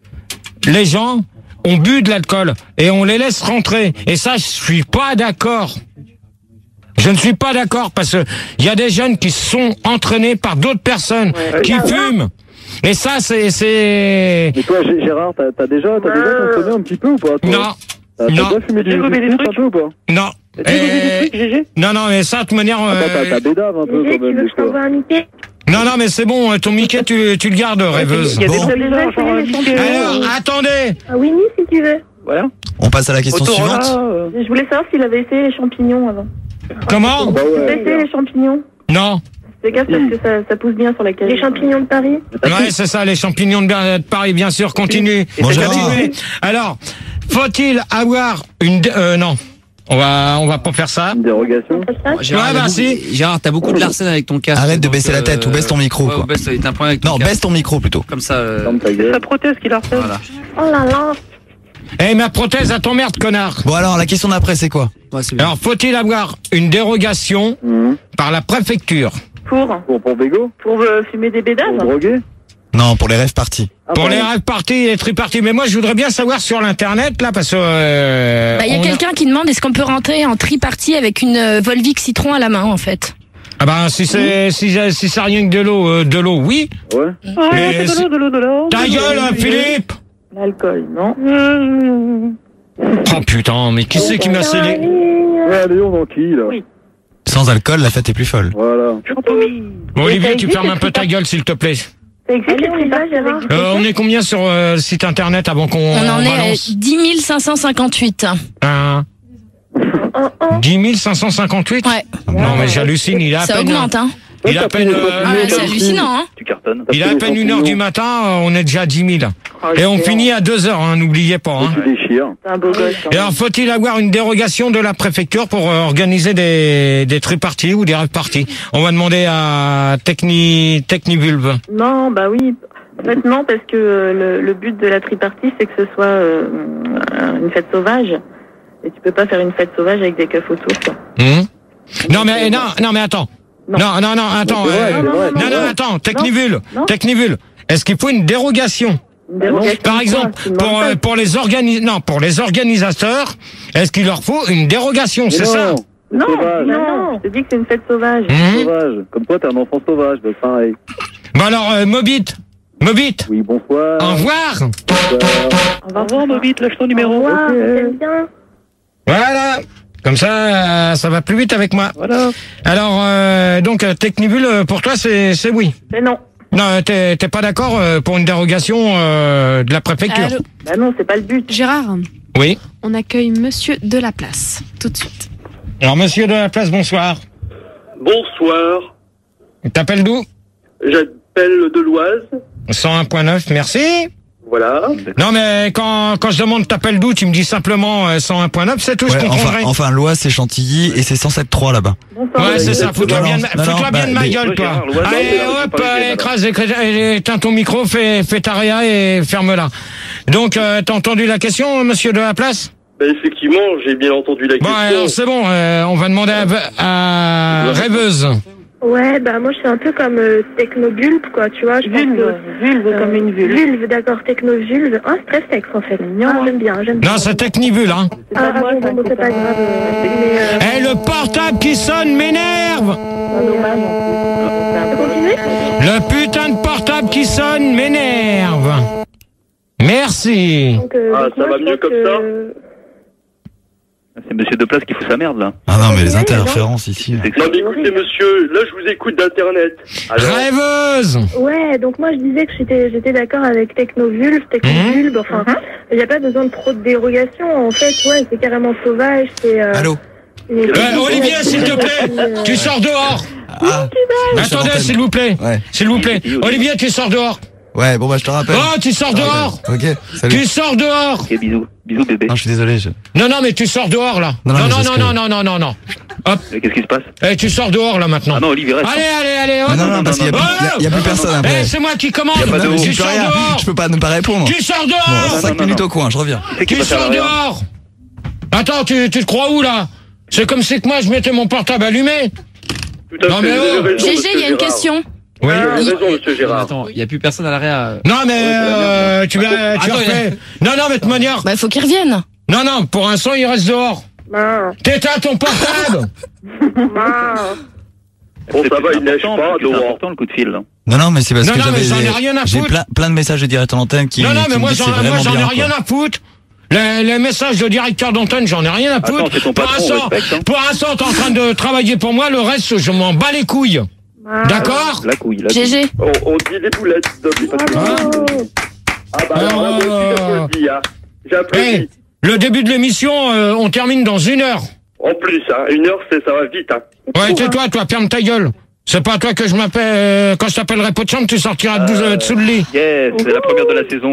les gens ont bu de l'alcool et on les laisse rentrer. Et ça, je suis pas d'accord. Je ne suis pas d'accord parce que il y a des jeunes qui sont entraînés par d'autres personnes ouais. qui fument. Et ça, c'est, c'est... Mais toi, Gérard, t'as, t'as déjà, t'as déjà consommé un petit peu ou pas, toi? Non. T'as, t'as non. déjà fumé du trucs un peu ou pas? Non. Et... Non, non, mais ça, de toute manière... Ah, euh... t'as, t'as bédave un peu, quand même, des fois. Non, non, mais c'est bon, ton Mickey, tu, tu le gardes, rêveuse. Il y a bon. des déjà, genre, Alors, attendez. Ah, Winnie, si tu veux. Voilà. On passe à la question Autorala, suivante. euh... Je voulais savoir s'il avait essayé les champignons avant. Comment? Bah Tu ouais. sais, c'est les champignons. Non. Fais gaffe parce que ça, ça pousse bien sur la cage. Les champignons de Paris. Ouais, c'est ça, les champignons de, Ber- de Paris, bien sûr. Continue. Bonjour. Continuez. Alors, faut-il avoir une... dé- Euh, non. On va, on va pas faire ça. Une dérogation. Gérard, Ouais, il y a bah, beaucoup- si. Gérard, t'as beaucoup de Larsen avec ton casque. Arrête de donc, baisser la tête ou baisse ton micro, ouais, quoi. ou baisse, t'as un problème avec ton Non, casque. baisse ton micro plutôt. Comme ça. euh, Ferme ta C'est gueule. sa prothèse qui la refait. Voilà. Oh là là. Eh, ma prothèse à ton merde, connard. Bon alors, la question d'après, c'est quoi? Ouais, c'est bien. Alors, faut-il avoir une dérogation Mhm. par la préfecture Pour Pour, pour Bégo? Pour euh, fumer des bédaves. Pour droguer? Non, pour les rêves partis. Ah, pour pardon. les rêves parties et les triparties? Mais moi, je voudrais bien savoir sur l'internet, là, parce que... euh, Bah, il y a on quelqu'un qui demande est-ce qu'on peut rentrer en tripartie avec une euh, Volvic Citron à la main, en fait. Ah ben, si c'est si, j'ai- si c'est rien que de l'eau, euh, de l'eau, oui. Ouais. Ouais, Mais c'est de l'eau, de l'eau, de l'eau. Ta gueule, hein, Philippe. L'alcool, non. Oh putain, mais qui c'est qui m'a scellé? Ouais, Léon, dans qui, là? Oui. Sans alcool, la fête est plus folle. Voilà. Bon, Olivier, ça tu existe, fermes un les peu ta gueule, s'il te plaît. Ça existe les triparties avec du Euh, on est combien sur euh, le site internet avant qu'on On en est à balance dix mille cinq cent cinquante-huit. Hein dix mille cinq cent cinquante-huit? Ouais. Non, mais j'hallucine, il a à Ça peine... augmente, hein. Il a à peine... euh, Ah, c'est hallucinant, hein. Tu cartonnes. il a à peine une heure du matin, euh, on est déjà à dix mille. Et on finit à deux heures, hein, n'oubliez pas. Hein. Tu déchires. C'est un beau gosse. Et alors, faut-il avoir une dérogation de la préfecture pour euh, organiser des, des triparties ou des rêves parties? On va demander à Techni, Technivulve. Non, bah oui. En fait, non, parce que euh, le, le but de la tripartie, c'est que ce soit euh, une fête sauvage. Et tu peux pas faire une fête sauvage avec des keufs autour, quoi. Hum non, mais, non, non, mais attends. Non. Non, non, non, attends. C'est vrai, euh, c'est vrai, non, c'est non, vrai. attends, Technivule. Non. Technivule. Est-ce qu'il faut une dérogation? Une dérogation Par de quoi exemple, Tu demandes pour, pas. euh, pour les organi non, pour les organisateurs, est-ce qu'il leur faut une dérogation, Mais c'est non, ça? c'est Non, sauvage. non, je te dis que c'est une fête sauvage. Hum Sauvage. Comme toi, t'es un enfant sauvage, bah, pareil. Bon alors, euh, Mobit. Mobit. Oui, bonsoir. Au revoir. Bonsoir. Au revoir, Mobite, lâche ton numéro. Au revoir, Ok. j'aime bien. Voilà. Comme ça, euh, ça va plus vite avec moi. Voilà. Alors, euh, donc, euh, Technivule, euh, pour toi, c'est c'est oui. Mais non. Non, t'es t'es pas d'accord euh, pour une dérogation euh, de la préfecture? Allô, Bah non, c'est pas le but. Gérard, Oui. on accueille Monsieur Delaplace, tout de suite. Alors, monsieur de la place, bonsoir. Bonsoir. T'appelles d'où? J'appelle de l'Oise. cent un point neuf, merci. Voilà. Non, mais quand, quand je demande t'appelles d'où, tu me dis simplement euh, cent un point neuf, c'est tout, je Ouais, enfin, comprendrai. enfin, l'Oise, c'est Chantilly et c'est cent sept trois là-bas. Bonsoir. Ouais, c'est ça, fous-toi Non, bien, de- non, non, fous-toi non, bien de bah, ma mais- gueule, toi. Gérard, ouais, non, Allez, mais là, je suis hop, pas euh, obligé, écrase, écrase, euh, éteins ton micro, fais, fais ta réa et ferme-la. Donc, euh, t'as entendu la question, monsieur de la place? Ben effectivement, j'ai bien entendu la Bon, question. alors c'est bon, euh, on va demander à, à Rêveuse. Ouais, bah moi je suis un peu comme euh, technobulbe, quoi, tu vois. Je pense Vulve, que- vulve euh, comme une vulve. Vulve, d'accord, technovulve. Ah, c'est très sexe en fait. Ah, j'aime bien, j'aime bien. Non, c'est Technivule, hein. Ah, ah, bon, bon, bon, c'est pas grave. euh, mais, euh, Eh, le portable qui sonne m'énerve! on peut continuer? Le putain de portable qui sonne m'énerve! Merci. Donc, euh, Ah, donc, ça moi, va je mieux pense comme que- ça C'est Monsieur Deplace qui fout sa merde, là. Ah non, mais les interférences ici. Non mais écoutez monsieur, là je vous écoute d'internet. Alors, Rêveuse! Ouais, donc moi je disais que j'étais j'étais d'accord avec technovulve, technovulbe, enfin, il n'y a pas besoin de trop de dérogation. En fait, ouais, c'est carrément sauvage, c'est... Euh, Allô? c'est- Euh, Olivier, s'il te plaît, Euh, tu sors dehors. Ah, Attendez, s'il vous plaît. Ouais. S'il vous plaît. Olivier, tu sors dehors. Ouais, bon bah je te rappelle. Oh, tu sors dehors. Ok, salut. Tu sors dehors. Ok, bisous. Bisous, bébé. Non, je suis désolé. Je... Non, non, mais tu sors dehors, là. Non, Non, non, mais non, c'est non, ce que- non, non, non, non, non. Hop. Mais qu'est-ce qui se passe? Eh, tu sors dehors, là, maintenant. Ah non, Olivier, reste. Allez, allez, allez, hop. Mais non, non, parce qu'il y a, plus- il y a- il y a plus personne Eh, après. c'est moi qui commande. Y a pas de Non, mais haut. Tu j'y peux sors rien. dehors. Je peux pas ne pas répondre. Tu sors Bon, dehors. cinq non, minutes non. au coin, je reviens. C'est qui Tu va faire sors la réa? dehors. Attends, tu, tu te crois où, là? C'est comme si que moi, je mettais mon portable allumé. tout à Non, fait, mais vous avez oh. raison, G G, monsieur il y a une Gérard. question. Oui. Vous avez raison monsieur Gérard. Attends, il y a plus personne à l'arrêt. Non, mais euh, tu vas, tu Attends, refais. Non, non, mais de toute manière. Bah, il faut qu'il revienne. Non, non, pour l'instant, il reste dehors. mince, T'éteins ton portable. mince. Bon ça va, il neige important, pas parce que C'est dehors. important le coup de fil, là. Non, non, mais c'est parce Non, que non, mais j'avais j'en ai rien à j'ai foutre. plein, plein de messages de direct en antenne qui, Non, non, qui mais me moi, disent j'en, c'est moi, vraiment j'en ai bien, rien quoi. à foutre. Les, les messages de directeur d'antenne, j'en ai rien à Attends, foutre. c'est ton pour patron, l'instant, respecte, hein. pour l'instant, t'es en train de travailler pour moi. Le reste, je m'en bats les couilles. D'accord? La couille, la G couille. G. On, on dit des boulettes, Dobby, parce que... Hein? Ah bah alors là, moi aussi, je te le dis, hein. J'ai Eh, applaudi. le début de l'émission, euh, on termine dans une heure. En plus, hein, une heure, c'est, ça va vite. Hein. Ouais, tais-toi, toi, ferme ta gueule. C'est pas à toi que je m'appelle. Euh, quand je t'appellerai pot de chambre, tu sortiras de euh, dessous le lit. Yes, c'est la première de la saison.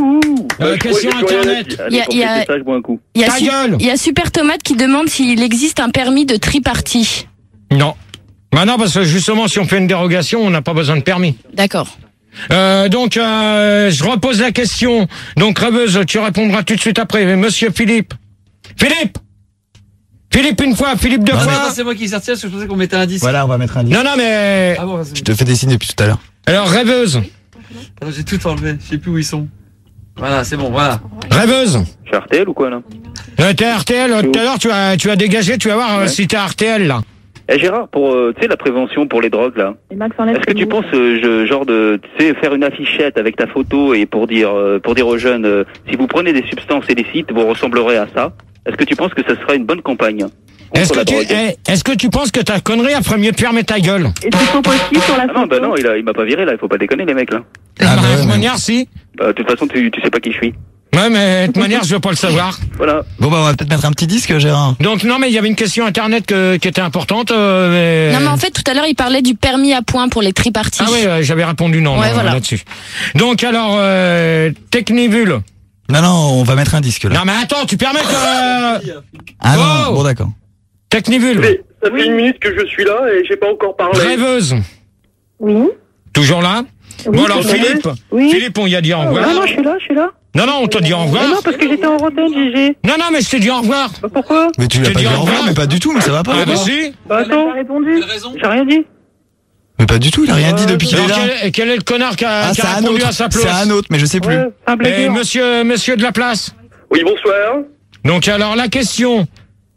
Euh, question internet. Il y a, il y a, ça, je bois un coup. il y a Ta su- gueule. il y a Super Tomate qui demande s'il existe un permis de tripartie. Non. Bah non, parce que justement, si on fait une dérogation, on n'a pas besoin de permis. D'accord. Euh, donc, euh, je repose la question. Donc, rêveuse, tu répondras tout de suite après. Monsieur Philippe. Philippe Philippe une fois, Philippe deux Non, fois. mais non, c'est moi qui sortais parce que je pensais qu'on mettait un disque. Voilà, on va mettre un disque. Non, non, mais... Ah bon, c'est Je te fais des signes depuis tout à l'heure. Alors, rêveuse. bon. J'ai tout enlevé, je sais plus où ils sont. Voilà, c'est bon, voilà. Rêveuse. Je suis R T L ou quoi là? Euh, t'es R T L, euh, tout à l'heure, tu as, tu as dégagé, tu vas voir euh, Ouais. si t'es R T L, là. Eh Gérard, pour euh, tu sais la prévention pour les drogues là. Et Max enlève Est-ce que ses tu mots. penses euh, je, genre de tu sais faire une affichette avec ta photo et pour dire euh, pour dire aux jeunes euh, si vous prenez des substances illicites vous ressemblerez à ça. Est-ce que tu penses que ce sera une bonne campagne? Est-ce contre que, la tu, drogue eh, est-ce que tu penses que ta connerie, elle ferait mieux de fermer ta gueule? Et tu sont aussi sur la Ah non, photo. bah non, il a il m'a pas viré là, il faut pas déconner les mecs là. Ah, bah de ouais, toute mais- manière, si. Bah, de toute façon tu tu sais pas qui je suis. Ouais, mais de toute manière, je veux pas le savoir. Voilà. Bon, bah, on va peut-être mettre un petit disque, Gérard. Donc, non, mais il y avait une question internet que, qui était importante. Euh, mais... Non, mais en fait, tout à l'heure, il parlait du permis à points pour les triparties. Ah oui, euh, j'avais répondu non, Ouais, non, voilà. là-dessus. Donc, alors, euh, Technivule. Non, non, on va mettre un disque, là. Non, mais attends, tu permets que... Ah non, Oh. bon, d'accord. Technivule. Mais ça fait une minute que je suis là et j'ai pas encore parlé. Rêveuse. Oui. Toujours là? Oui, Bon, alors, c'est vrai. Philippe. Oui. Philippe, on y a dit au revoir. Non, non, je suis là, je suis là. Non, non, on t'a dit au revoir. Ah non, parce que j'étais en antenne, G G. Non, non, mais je t'ai dit au revoir. Bah pourquoi? Mais tu Je l'as te pas dis dit au au revoir, revoir. mais pas du tout, mais ça va pas. Ah, bah d'abord. si. Bah Il a attends, répondu. j'ai rien dit. Mais pas du tout, il a rien dit depuis qu'il est Alors, là. quel, quel est le connard qui a, Ah, qui c'est a un répondu autre. à sa C'est place? un autre, mais je sais plus. Ouais, un Et blagueur. monsieur, monsieur de la place. Oui, bonsoir. Donc, alors, la question,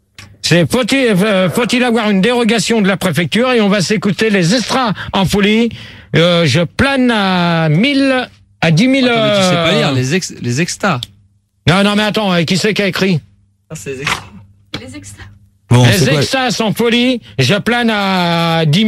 c'est faut-il, euh, faut-il avoir une dérogation de la préfecture? Et on va s'écouter les extras en folie. Euh, je plane à mille, à dix mille. Attends, mais tu sais pas euh, lire, les ex, les extas. Non, non, mais attends, euh, qui c'est qui a écrit? Ah, c'est les extas. Les extras. Bon, Les c'est quoi extras en folie. Je plane à dix mille.